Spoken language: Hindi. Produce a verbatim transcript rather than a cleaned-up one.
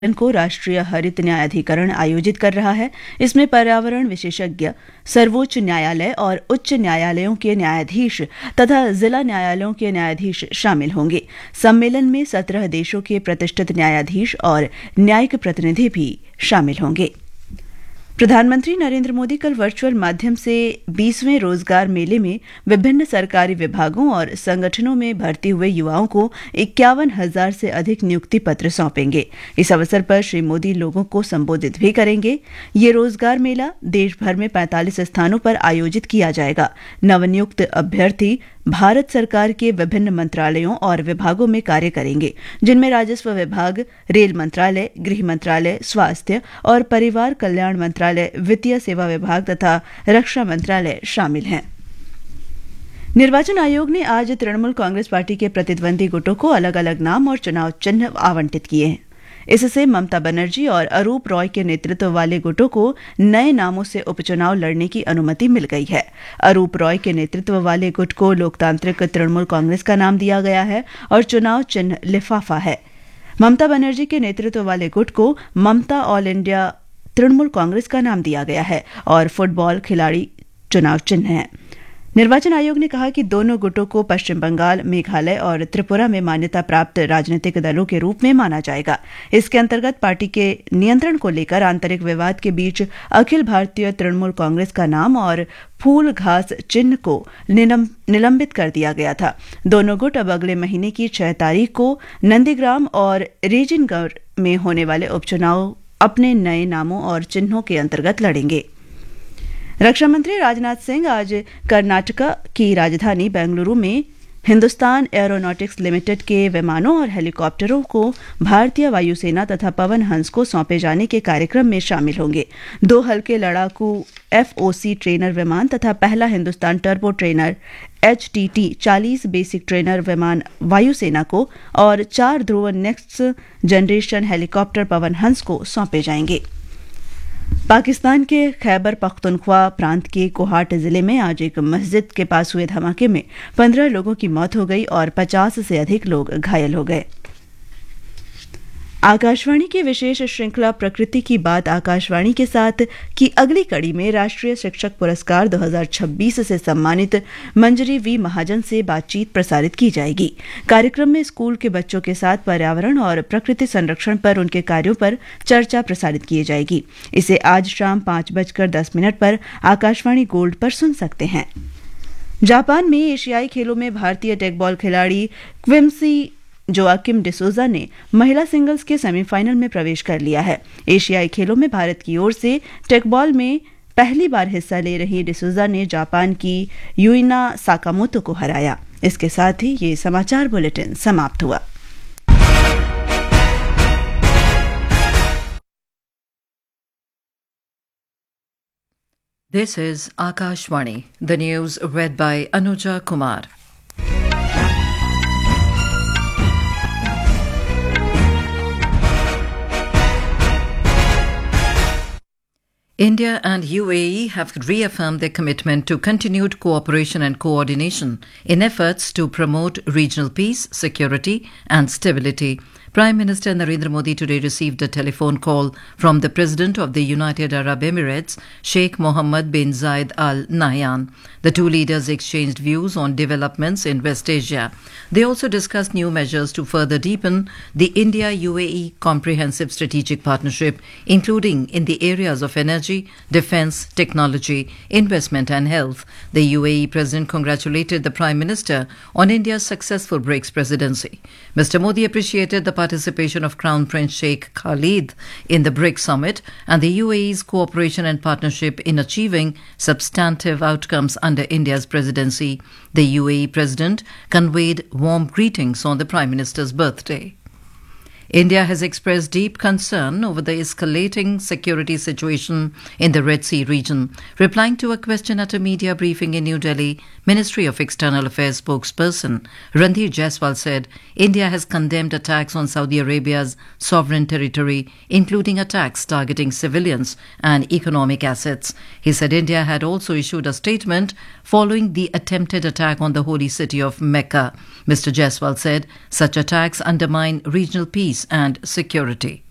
को राष्ट्रीय हरित न्यायाधिकरण आयोजित कर रहा है। इसमें पर्यावरण विशेषज्ञ, सर्वोच्च न्यायालय और उच्च न्यायालयों के न्यायाधीश तथा जिला न्यायालयों के न्यायाधीश शामिल होंगे। सम्मेलन में सत्रह देशों के प्रतिष्ठित न्यायाधीश और न्यायिक प्रतिनिधि भी शामिल होंगे। प्रधानमंत्री नरेंद्र मोदी कल वर्चुअल माध्यम से बीसवें रोजगार मेले में विभिन्न सरकारी विभागों और संगठनों में भर्ती हुए युवाओं को इक्यावन हजार से अधिक नियुक्ति पत्र सौंपेंगे। इस अवसर पर श्री मोदी लोगों को संबोधित भी करेंगे। ये रोजगार मेला देश भर में पैंतालीस स्थानों पर आयोजित किया जाएगा। नवनियुक्त अभ्यर्थी भारत सरकार के विभिन्न मंत्रालयों और विभागों में कार्य करेंगे, जिनमें राजस्व विभाग, रेल मंत्रालय, गृह मंत्रालय, स्वास्थ्य और परिवार कल्याण मंत्रालय, वित्तीय सेवा विभाग तथा रक्षा मंत्रालय शामिल हैं। निर्वाचन आयोग ने आज तृणमूल कांग्रेस पार्टी के प्रतिद्वंदी गुटों को अलग अलग नाम और चुनाव चिन्ह आवंटित किए हैं। इससे ममता बनर्जी और अरूप रॉय के नेतृत्व वाले गुटों को नए नामों से उपचुनाव लड़ने की अनुमति मिल गई है। अरूप रॉय के नेतृत्व वाले गुट को लोकतांत्रिक तृणमूल कांग्रेस का नाम दिया गया है और चुनाव चिन्ह लिफाफा है। ममता बनर्जी के नेतृत्व वाले गुट को ममता ऑल इंडिया तृणमूल कांग्रेस का नाम दिया गया है और फुटबॉल खिलाड़ी चुनाव चिन्ह है। निर्वाचन आयोग ने कहा कि दोनों गुटों को पश्चिम बंगाल, मेघालय और त्रिपुरा में मान्यता प्राप्त राजनीतिक दलों के रूप में माना जाएगा। इसके अंतर्गत पार्टी के नियंत्रण को लेकर आंतरिक विवाद के बीच अखिल भारतीय तृणमूल कांग्रेस का नाम और फूल घास चिन्ह को निलंबित कर दिया गया था। दोनों गुट अब अगले महीने की छह तारीख को नंदीग्राम और रेजिनगढ़ में होने वाले उपचुनाव अपने नए नामों और चिन्हों के अंतर्गत लड़ेंगे। रक्षा मंत्री राजनाथ सिंह आज कर्नाटक की राजधानी बेंगलुरु में हिंदुस्तान एरोनॉटिक्स लिमिटेड के विमानों और हेलीकॉप्टरों को भारतीय वायुसेना तथा पवन हंस को सौंपे जाने के कार्यक्रम में शामिल होंगे। दो हल्के लड़ाकू एफओसी ट्रेनर विमान तथा पहला Hindustan turbo trainer H T T चालीस बेसिक ट्रेनर विमान वायुसेना को और चार ध्रुव next generation helicopter Pawan Hans को सौंपे जाएंगे। पाकिस्तान के खैबर पख्तूनख्वा प्रांत के कोहाट जिले में आज एक मस्जिद के पास हुए धमाके में पंद्रह लोगों की मौत हो गई और पचास से अधिक लोग घायल हो गए। आकाशवाणी की विशेष श्रृंखला प्रकृति की बात आकाशवाणी के साथ की अगली कड़ी में राष्ट्रीय शिक्षक पुरस्कार दो हज़ार छब्बीस से सम्मानित मंजरी वी महाजन से बातचीत प्रसारित की जाएगी। कार्यक्रम में स्कूल के बच्चों के साथ पर्यावरण और प्रकृति संरक्षण पर उनके कार्यों पर चर्चा प्रसारित की जाएगी। इसे आज शाम पांच बजकर दस मिनट पर आकाशवाणी गोल्ड पर सुन सकते हैं। जापान में एशियाई खेलों में भारतीय टेकबॉल खिलाड़ी क्विम्सी जोआकिम डिसोजा ने महिला सिंगल्स के सेमीफाइनल में प्रवेश कर लिया है। एशियाई खेलों में भारत की ओर से टेकबॉल में पहली बार हिस्सा ले रही डिसोजा ने जापान की यूइना साकामोतो को हराया। इसके साथ ही ये समाचार बुलेटिन समाप्त हुआ। This is Akashvani, the news read by Anuja Kumar. India and U A E have reaffirmed their commitment to continued cooperation and coordination in efforts to promote regional peace, security and stability. Prime Minister Narendra Modi today received a telephone call from the President of the United Arab Emirates, Sheikh Mohammed bin Zayed Al Nahyan. The two leaders exchanged views on developments in West Asia. They also discussed new measures to further deepen the India-U A E comprehensive strategic partnership, including in the areas of energy, defence, technology, investment and health. The U A E President congratulated the Prime Minister on India's successful BRICS presidency. Mister Modi appreciated the participation of Crown Prince Sheikh Khalid in the BRICS summit and the U A E's cooperation and partnership in achieving substantive outcomes under India's presidency. The U A E President conveyed warm greetings on the Prime Minister's birthday. India has expressed deep concern over the escalating security situation in the Red Sea region. Replying to a question at a media briefing in New Delhi, Ministry of External Affairs spokesperson Randhir Jaiswal said India has condemned attacks on Saudi Arabia's sovereign territory, including attacks targeting civilians and economic assets. He said India had also issued a statement following the attempted attack on the holy city of Mecca. Mister Jaiswal said such attacks undermine regional peace and security.